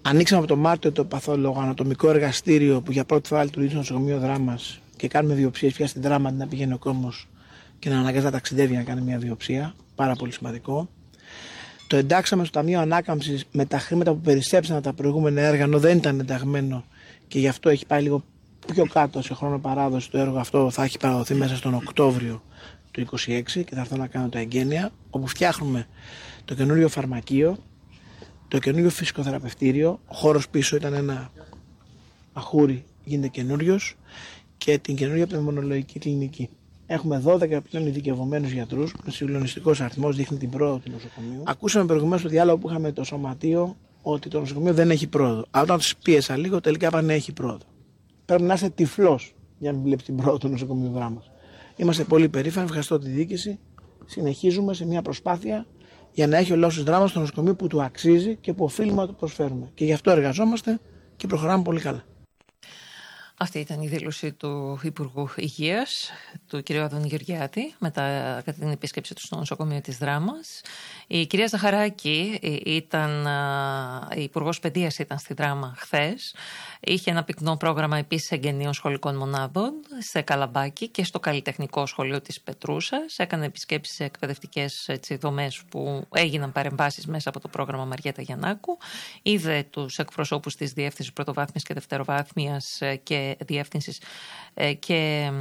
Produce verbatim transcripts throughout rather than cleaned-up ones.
Ανοίξαμε από το Μάρτιο το παθολογοανατομικό εργαστήριο που για πρώτη φορά λειτουργεί στο νοσοκομείο Δράμας και κάνουμε βιοψίες πια στην Δράμα, να πηγαίνει ο κόσμος και να αναγκάζει να ταξιδεύει να κάνει μια βιοψία. Πάρα πολύ σημαντικό. Το εντάξαμε στο Ταμείο Ανάκαμψης με τα χρήματα που περισσέψαν τα προηγούμενα έργα, ενώ δεν ήταν ενταγμένο και γι' αυτό έχει πάει λίγο πιο κάτω σε χρόνο παράδοση. Το έργο αυτό θα έχει παραδοθεί μέσα στον Οκτώβριο του είκοσι έξι και θα έρθω να κάνω τα εγγένεια, όπου φτιάχνουμε το καινούριο φαρμακείο, το καινούριο φυσικοθεραπευτήριο. Ο χώρος πίσω ήταν ένα αχούρι, γίνεται καινούριος, και την καινούργια πνευμονολογική κλινική. Έχουμε δώδεκα πλέον ειδικευμένους γιατρούς, ο συγκλονιστικός αριθμός δείχνει την πρόοδο του νοσοκομείου. Ακούσαμε προηγουμένως στο διάλογο που είχαμε το σωματείο ότι το νοσοκομείο δεν έχει πρόοδο. Αλλά όταν τους πίεσα λίγο, τελικά είπαν ναι, έχει πρόοδο. Πρέπει να είσαι τυφλός για να μην βλέπεις την πρόοδο του νοσοκομείου Δράμας. Είμαστε πολύ περήφανοι, ευχαριστώ τη διοίκηση. Συνεχίζουμε σε μια προσπάθεια για να έχει ο λαός της Δράμας το νοσοκομείο που του αξίζει και που οφείλουμε να το προσφέρουμε. Και γι' αυτό εργαζόμαστε και προχωράμε πολύ καλά. Αυτή ήταν η δήλωση του Υπουργού Υγείας, του κ. Άδωνη Γεωργιάτη, μετά κατά την επίσκεψη του στο νοσοκομείο της Δράμας. Η κυρία Ζαχαράκη ήταν, η Υπουργός Παιδείας ήταν στη Δράμα χθες. Είχε ένα πυκνό πρόγραμμα επίσης εγγενείων σχολικών μονάδων σε Καλαμπάκι και στο Καλλιτεχνικό Σχολείο της Πετρούσας. Έκανε επισκέψεις σε εκπαιδευτικές έτσι, δομές που έγιναν παρεμβάσεις μέσα από το πρόγραμμα Μαριέτα Γιαννάκου. Είδε τους εκπροσώπους της Διεύθυνσης Πρωτοβάθμιας και Δευτεροβάθμιας και Διεύθυνσης και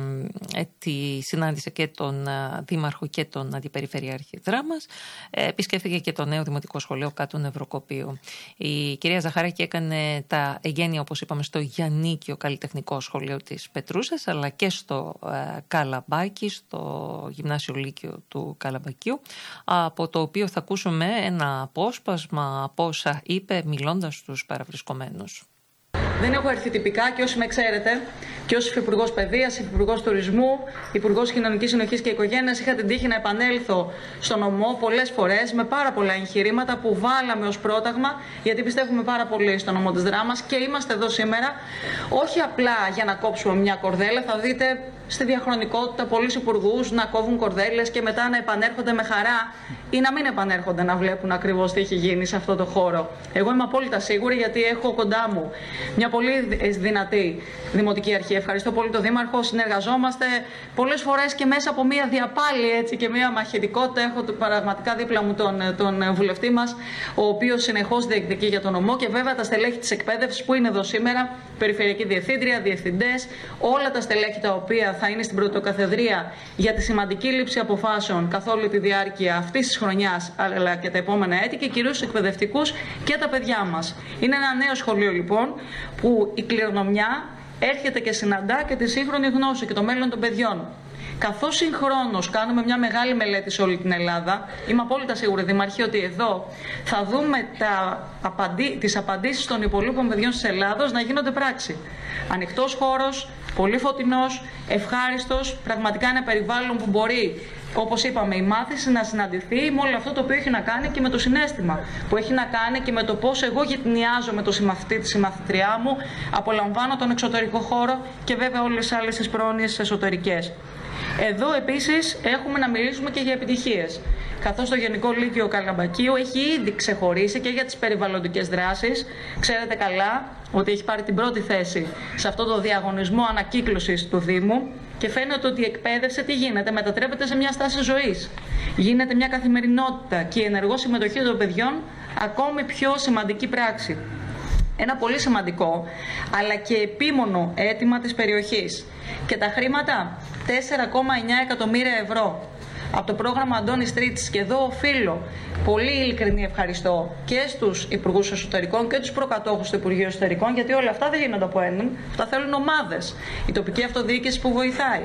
τη συνάντησε και τον Δήμαρχο και τον Αντιπεριφερειάρχη Δράμας. Επισκέφθηκε και το νέο Δημοτικό Σχολείο κάτω Νευροκοπείου. Η κυρία Ζαχαράκη έκανε τα εγγένεια, όπως είπαμε, στο Γιαννίκιο Καλλιτεχνικό Σχολείο της Πετρούσας, αλλά και στο ε, Καλαμπάκι, στο Γυμνάσιο Λύκειο του Καλαμπακίου, από το οποίο θα ακούσουμε ένα απόσπασμα από όσα είπε μιλώντας στους παραβρισκομένους. Δεν έχω έρθει τυπικά και όσοι με ξέρετε, και ως Υφυπουργός Παιδείας, Υφυπουργός Τουρισμού, Υπουργός Κοινωνικής Συνοχής και Οικογένειας, είχα την τύχη να επανέλθω στον νομό πολλές φορές με πάρα πολλά εγχειρήματα που βάλαμε ως πρόταγμα, γιατί πιστεύουμε πάρα πολύ στον νομό της Δράμας και είμαστε εδώ σήμερα όχι απλά για να κόψουμε μια κορδέλα. Θα δείτε στη διαχρονικότητα πολλούς υπουργούς να κόβουν κορδέλες και μετά να επανέρχονται με χαρά ή να μην επανέρχονται να βλέπουν ακριβώς τι έχει γίνει σε αυτό το χώρο. Εγώ είμαι απόλυτα σίγουρη, γιατί έχω κοντά μου μια πολύ δυνατή δημοτική αρχή. Ευχαριστώ πολύ τον Δήμαρχο. Συνεργαζόμαστε πολλές φορές και μέσα από μια διαπάλη έτσι, και μια μαχητικότητα. Έχω πραγματικά δίπλα μου τον, τον βουλευτή μας, ο οποίος συνεχώς διεκδικεί για τον νομό, και βέβαια τα στελέχη της εκπαίδευσης που είναι εδώ σήμερα, περιφερειακή διευθύντρια, διευθυντές, όλα τα στελέχη τα οποία θα είναι στην πρωτοκαθεδρία για τη σημαντική λήψη αποφάσεων καθ' όλη τη διάρκεια αυτής της χρονιάς αλλά και τα επόμενα έτη, και κυρίως τους εκπαιδευτικούς και τα παιδιά μας. Είναι ένα νέο σχολείο λοιπόν που η κληρονομιά έρχεται και συναντά και τη σύγχρονη γνώση και το μέλλον των παιδιών. Καθώς συγχρόνως κάνουμε μια μεγάλη μελέτη σε όλη την Ελλάδα, είμαι απόλυτα σίγουρη, Δήμαρχε, ότι εδώ θα δούμε τα απαντή, τις απαντήσεις των υπολείπων παιδιών της Ελλάδος να γίνονται πράξη. Ανοιχτός χώρος, πολύ φωτεινός, ευχάριστος, πραγματικά ένα περιβάλλον που μπορεί, όπως είπαμε, η μάθηση να συναντηθεί με όλο αυτό το οποίο έχει να κάνει και με το συναίσθημα, που έχει να κάνει και με το πώς εγώ γυτνιάζω με το συμμαθητή, τη συμμαθητριά μου, απολαμβάνω τον εξωτερικό χώρο και βέβαια όλες τις άλλες τις πρόνοιες εσωτερικές. Εδώ επίσης έχουμε να μιλήσουμε και για επιτυχίες. Καθώς το Γενικό Λύκειο Καλαμπακίου έχει ήδη ξεχωρίσει και για τις περιβαλλοντικές δράσεις. Ξέρετε καλά ότι έχει πάρει την πρώτη θέση σε αυτό το διαγωνισμό ανακύκλωσης του Δήμου και φαίνεται ότι η εκπαίδευση τι γίνεται, μετατρέπεται σε μια στάση ζωής. Γίνεται μια καθημερινότητα και η ενεργό συμμετοχή των παιδιών ακόμη πιο σημαντική πράξη. Ένα πολύ σημαντικό αλλά και επίμονο αίτημα της περιοχής. Και τα χρήματα, τέσσερα κόμμα εννιά εκατομμύρια ευρώ από το πρόγραμμα Αντώνης Τρίτης, και εδώ οφείλω πολύ ειλικρινή ευχαριστώ και στους υπουργούς εσωτερικών και τους προκατόχους του Υπουργείου Εσωτερικών, γιατί όλα αυτά δεν γίνονται από έναν, αυτά θέλουν ομάδες. Η τοπική αυτοδιοίκηση που βοηθάει,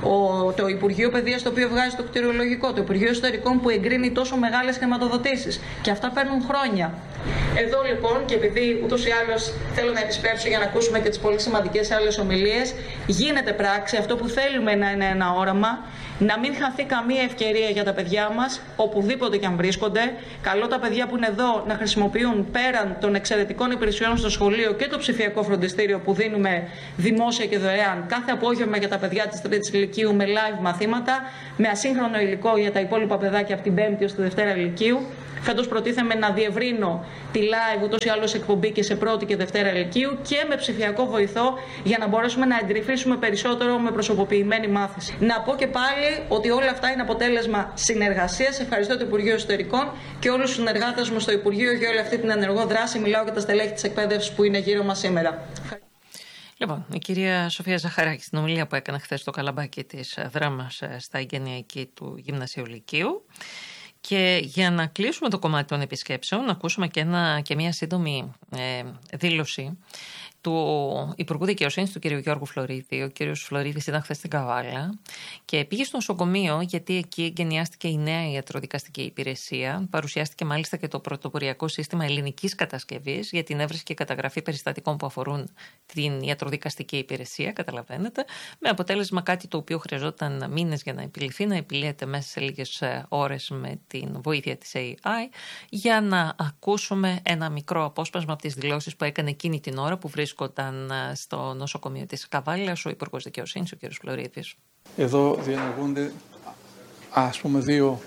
ο, το Υπουργείο Παιδείας το οποίο βγάζει το κτηριολογικό, το Υπουργείο Εσωτερικών που εγκρίνει τόσο μεγάλες χρηματοδοτήσεις, και αυτά παίρνουν χρόνια. Εδώ λοιπόν, και επειδή ούτως ή άλλως θέλω να επισπεύσω για να ακούσουμε και τις πολύ σημαντικές άλλες ομιλίες, γίνεται πράξη αυτό που θέλουμε να είναι ένα όραμα, να μην χαθεί καμία ευκαιρία για τα παιδιά μας, οπουδήποτε και αν βρίσκονται. Καλό τα παιδιά που είναι εδώ να χρησιμοποιούν πέραν των εξαιρετικών υπηρεσιών στο σχολείο και το ψηφιακό φροντιστήριο που δίνουμε δημόσια και δωρεάν κάθε απόγευμα για τα παιδιά της τρίτης ηλικίου με live μαθήματα, με ασύγχρονο υλικό για τα υπόλοιπα παιδάκια από την πέμπτη ως τη Δευτέρα ηλικίου. Φέτος προτίθεμαι να διευρύνω τη live ούτως ή άλλως εκπομπή και σε πρώτη και δευτέρα λυκείου και με ψηφιακό βοηθό για να μπορέσουμε να εντρυφήσουμε περισσότερο με προσωποποιημένη μάθηση. Να πω και πάλι ότι όλα αυτά είναι αποτέλεσμα συνεργασίας. Ευχαριστώ το Υπουργείο Εσωτερικών και όλους τους συνεργάτες μου στο Υπουργείο για όλη αυτή την ενεργό δράση. Μιλάω και τα στελέχη της εκπαίδευσης που είναι γύρω μας σήμερα. Λοιπόν, η κυρία Σοφία Ζαχαράκη, στην ομιλία που έκανε χθες στο καλαμπάκι της Δράμας στα εγγενειακή του Γυμνασίου Λυκείου. Και για να κλείσουμε το κομμάτι των επισκέψεων, να ακούσουμε και, ένα, και μια σύντομη ε, δήλωση του Υπουργού Δικαιοσύνης, του κ. Γιώργου Φλωρίδη. Ο κ. Φλωρίδης ήταν χθες στην Καβάλα και πήγε στο νοσοκομείο, γιατί εκεί εγκαινιάστηκε η νέα ιατροδικαστική υπηρεσία. Παρουσιάστηκε μάλιστα και το πρωτοποριακό σύστημα ελληνικής κατασκευής για την έβρεση και καταγραφή περιστατικών που αφορούν την ιατροδικαστική υπηρεσία. Καταλαβαίνετε. Με αποτέλεσμα κάτι το οποίο χρειαζόταν μήνες για να επιληθεί, να επιλύεται μέσα σε λίγες ώρες με την βοήθεια της έι άι. Για να ακούσουμε ένα μικρό απόσπασμα από τις δηλώσεις που έκανε εκείνη την ώρα που βρίσκεται στο νοσοκομείο της Καβάλας ο Υπουργός Δικαιοσύνης, ο κ. Φλωρίδης. Εδώ διενεργούνται, ας πούμε, δύο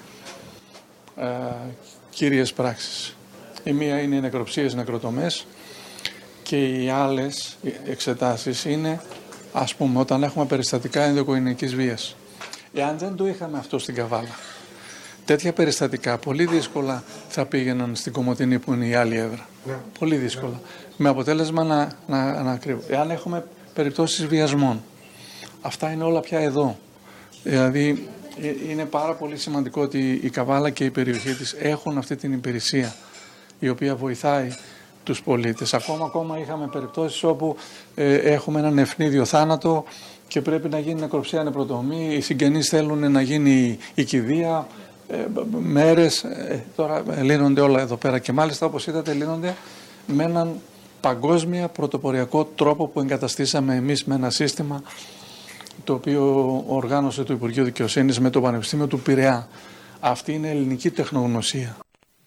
ε, κύριες πράξεις. Η μία είναι οι νεκροψίες, νεκροτομές και οι άλλες εξετάσεις είναι, ας πούμε, όταν έχουμε περιστατικά ενδοοικογενειακής βίας. Εάν δεν το είχαμε αυτό στην Καβάλα, τέτοια περιστατικά πολύ δύσκολα θα πήγαιναν στην Κομοτηνή που είναι η άλλη έδρα. Ναι. Πολύ δύσκολα. Με αποτέλεσμα να, να, να κρύβουν. Εάν έχουμε περιπτώσεις βιασμών, αυτά είναι όλα πια εδώ. Δηλαδή είναι πάρα πολύ σημαντικό ότι η Καβάλα και η περιοχή της έχουν αυτή την υπηρεσία η οποία βοηθάει τους πολίτες. Ακόμα, ακόμα είχαμε περιπτώσεις όπου ε, έχουμε έναν ευνίδιο θάνατο και πρέπει να γίνει νεκροψία νεκροτομή, οι συγγενείς θέλουν να γίνει η κηδεία, ε, μέρες, ε, τώρα λύνονται όλα εδώ πέρα και μάλιστα όπως είδατε λύνονται με έναν παγκόσμια πρωτοποριακό τρόπο που εγκαταστήσαμε εμείς με ένα σύστημα το οποίο οργάνωσε το Υπουργείο Δικαιοσύνης με το Πανεπιστήμιο του Πειραιά. Αυτή είναι ελληνική τεχνογνωσία.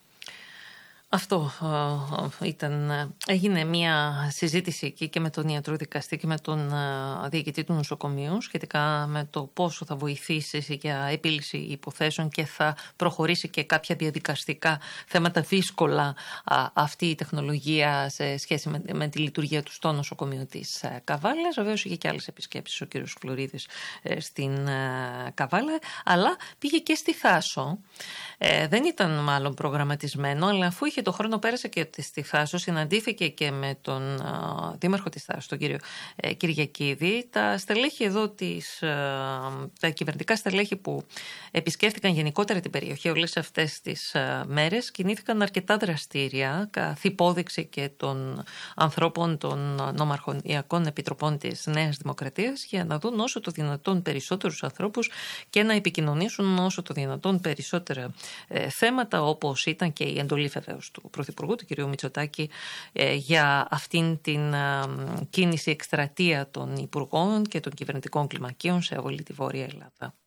Αυτό ε, ήταν, έγινε μια συζήτηση εκεί και με τον ιατροδικαστή και με τον ε, διοικητή του νοσοκομείου σχετικά με το πόσο θα βοηθήσει για επίλυση υποθέσεων και θα προχωρήσει και κάποια διαδικαστικά θέματα δύσκολα α, αυτή η τεχνολογία σε σχέση με, με τη λειτουργία του στο νοσοκομείο της ε, Καβάλας. Βεβαίως είχε και άλλες επισκέψεις ο κύριος Φλωρίδης ε, στην ε, Καβάλα, αλλά πήγε και στη Θάσο. Ε, δεν ήταν μάλλον προγραμματισμένο, αλλά αφού είχε το χρόνο πέρασε και στη Θάσο, συναντήθηκε και με τον α, δήμαρχο της Θάσος, τον κύριο ε, Κυριακίδη. Τα στελέχη εδώ, της, α, τα κυβερνητικά στελέχη που επισκέφτηκαν γενικότερα την περιοχή όλες αυτές τις α, μέρες, κινήθηκαν αρκετά δραστήρια, καθ' υπόδειξη και των ανθρώπων των νομαρχιακών επιτροπών της Νέας Δημοκρατίας, για να δουν όσο το δυνατόν περισσότερους ανθρώπους και να επικοινωνήσουν όσο το δυνατόν περισσότερα ε, θέματα, όπως ήταν και η εντολή βεβαίως του Πρωθυπουργού, του κ. Μητσοτάκη, ε, για αυτήν την ε, κίνηση εκστρατεία των υπουργών και των κυβερνητικών κλιμακίων σε όλη τη Βόρεια Ελλάδα.